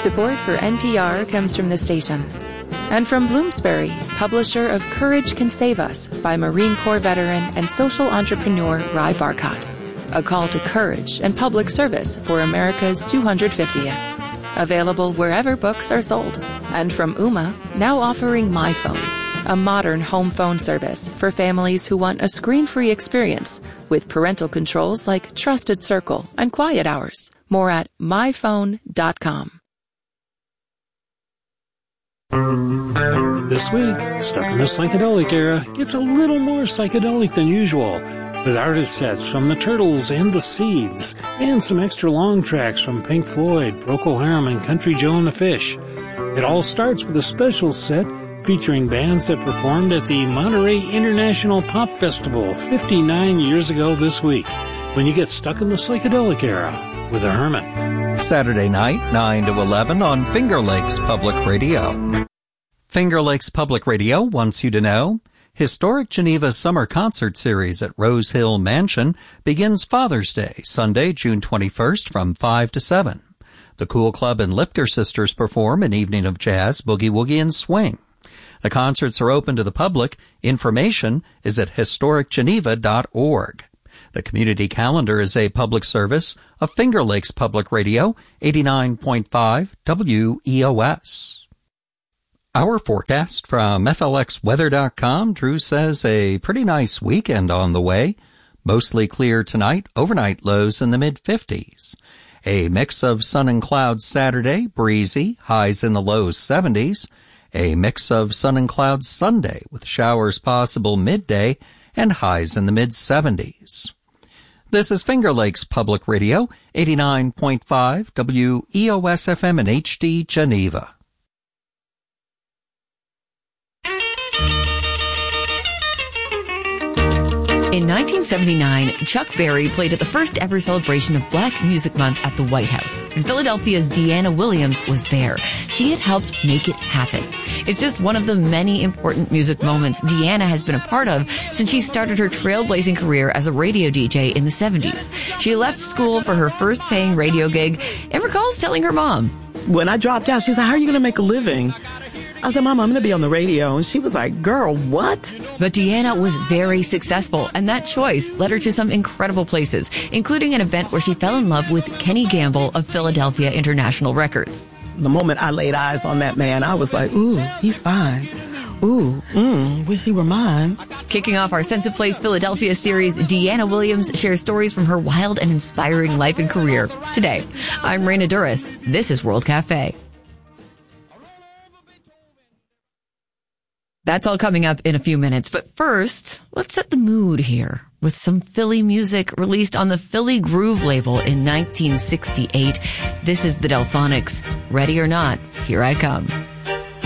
Support for NPR comes from the station. And from Bloomsbury, publisher of Courage Can Save Us by Marine Corps veteran and social entrepreneur Ry Barcott. A call to courage and public service for America's 250th. Available wherever books are sold. And from Ooma, now offering MyPhone, a modern home phone service for families who want a screen-free experience with parental controls like Trusted Circle and Quiet Hours. More at myphone.com. This week, Stuck in the Psychedelic Era gets a little more psychedelic than usual, with artist sets from the Turtles and the Seeds, and some extra long tracks from Pink Floyd, Procol Harum, and Country Joe and the Fish. It all starts with a special set featuring bands that performed at the Monterey International Pop Festival 59 years ago this week, when you get stuck in the psychedelic era with a hermit. Saturday night, 9 to 11 on Finger Lakes Public Radio. Finger Lakes Public Radio wants you to know, Historic Geneva Summer Concert Series at Rose Hill Mansion begins Father's Day, Sunday, June 21st from 5 to 7. The Cool Club and Lipker Sisters perform an evening of jazz, boogie woogie, and swing. The concerts are open to the public. Information is at historicgeneva.org. The community calendar is a public service of Finger Lakes Public Radio, 89.5 WEOS. Our forecast from FLXweather.com. Drew says a pretty nice weekend on the way. Mostly clear tonight, overnight lows in the mid-50s. A mix of sun and clouds Saturday, breezy, highs in the low 70s. A mix of sun and clouds Sunday with showers possible midday and highs in the mid-70s. This is Finger Lakes Public Radio, 89.5 WEOS-FM and HD Geneva. In 1979, Chuck Berry played at the first ever celebration of Black Music Month at the White House, and Philadelphia's Deanna Williams was there. She had helped make it happen. It's just one of the many important music moments Deanna has been a part of since she started her trailblazing career as a radio DJ in the 70s. She left school for her first paying radio gig and recalls telling her mom, when I dropped out, she said, how are you going to make a living? I said, Mom, I'm going to be on the radio. And she was like, girl, what? But Deanna was very successful, and that choice led her to some incredible places, including an event where she fell in love with Kenny Gamble of Philadelphia International Records. The moment I laid eyes on that man, I was like, ooh, he's fine. Ooh, wish he were mine. Kicking off our Sense of Place Philadelphia series, Deanna Williams shares stories from her wild and inspiring life and career. Today, I'm Raina Duras. This is World Cafe. That's all coming up in a few minutes. But first, let's set the mood here with some Philly music released on the Philly Groove label in 1968. This is the Delphonics. Ready or not, here I come.